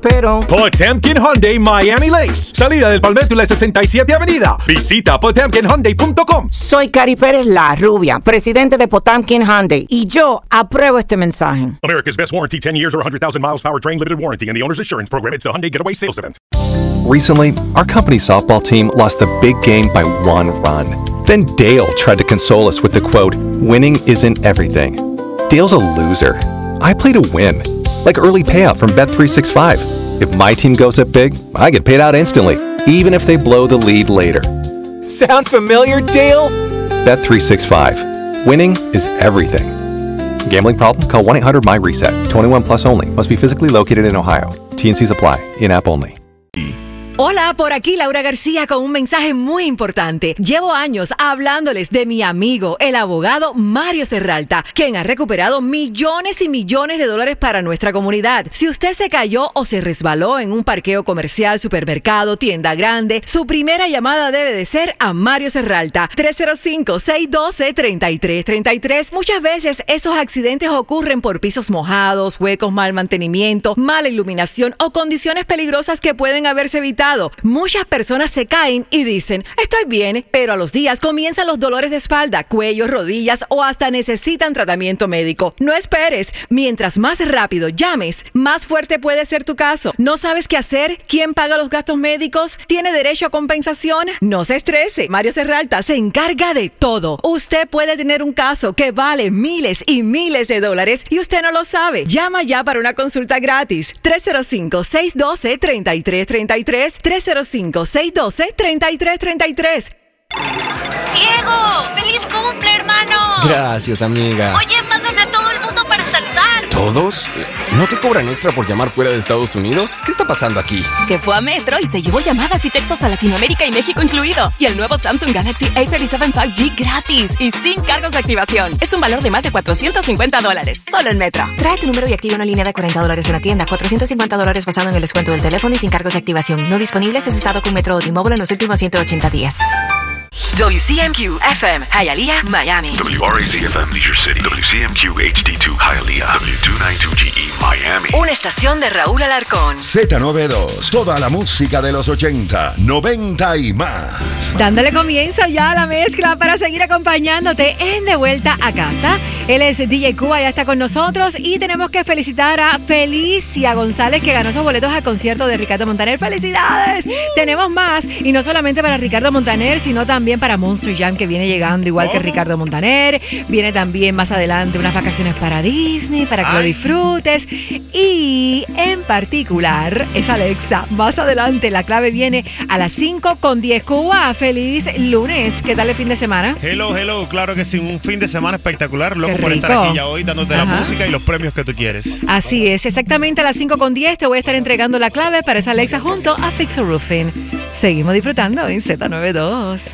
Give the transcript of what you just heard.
pero... Potemkin Hyundai Miami Lakes. Salida del Palmetto y la 67 Avenida. Visita potemkinhyundai.com. Soy Cari Pérez, la rubia, presidente de Potemkin Hyundai, y yo apruebo este mensaje. America's best warranty, 10 years or 100,000 miles powertrain limited warranty, and the owner's assurance program. It's the Hyundai Getaway Sales Event. Recently, our company softball team lost the big game by 1 run. Then Dale tried to console us with the quote, "Winning isn't everything." Dale's a loser. I play to win. Like early payout from Bet365. If my team goes up big, I get paid out instantly, even if they blow the lead later. Sound familiar, Dale? Bet365. Winning is everything. Gambling problem? Call 1-800-MY-RESET. 21 plus only. Must be physically located in Ohio. T&Cs apply. In-app only. Hola, por aquí Laura García con un mensaje muy importante. Llevo años hablándoles de mi amigo, el abogado Mario Serralta, quien ha recuperado millones y millones de dólares para nuestra comunidad. Si usted se cayó o se resbaló en un parqueo comercial, supermercado, tienda grande, su primera llamada debe de ser a Mario Serralta. 305-612-3333. Muchas veces esos accidentes ocurren por pisos mojados, huecos, mal mantenimiento, mala iluminación o condiciones peligrosas que pueden haberse evitado. Muchas personas se caen y dicen, estoy bien, pero a los días comienzan los dolores de espalda, cuello, rodillas o hasta necesitan tratamiento médico. No esperes. Mientras más rápido llames, más fuerte puede ser tu caso. ¿No sabes qué hacer? ¿Quién paga los gastos médicos? ¿Tiene derecho a compensación? No se estrese. Mario Serralta se encarga de todo. Usted puede tener un caso que vale miles y miles de dólares y usted no lo sabe. Llama ya para una consulta gratis. 305-612-3333. 305-612-3333. ¡Diego! ¡Feliz cumple, hermano! Gracias, amiga. Oye, pasan a todo el mundo para saludar. ¿Todos? ¿No te cobran extra por llamar fuera de Estados Unidos? ¿Qué está pasando aquí? Que fue a Metro y se llevó llamadas y textos a Latinoamérica y México incluido. Y el nuevo Samsung Galaxy A37 5G gratis y sin cargos de activación. Es un valor de más de $450. Solo en Metro. Trae tu número y activa una línea de $40 en la tienda. $450 basado en el descuento del teléfono y sin cargos de activación. No disponible si has estado con Metro o T-Mobile en los últimos 180 días. WCMQ-FM, Hialeah, Miami. WRAC-FM, Leisure City. WCMQ-HD2, Hialeah. W292GE, Miami. Una estación de Raúl Alarcón. Z92, toda la música de los 80, 90 y más. Dándole comienzo ya a la mezcla para seguir acompañándote en De Vuelta a Casa. Él es DJ Cuba, ya está con nosotros y tenemos que felicitar a Felicia González que ganó esos boletos al concierto de Ricardo Montaner. ¡Felicidades! Tenemos más y no solamente para Ricardo Montaner, sino también para Monster Jam que viene llegando igual que Ricardo Montaner. Viene también más adelante unas vacaciones para Disney para que lo disfrutes y en particular es Alexa. Más adelante la clave viene a las 5:10. Cuba, feliz lunes. ¿Qué tal el fin de semana? Hello, claro que sí, un fin de semana espectacular. Loco por estar aquí ya hoy dándote la música y los premios que tú quieres. Así es, exactamente a las 5:10 te voy a estar entregando la clave para esa Alexa junto a Fixer Roofing. Seguimos disfrutando en Z92.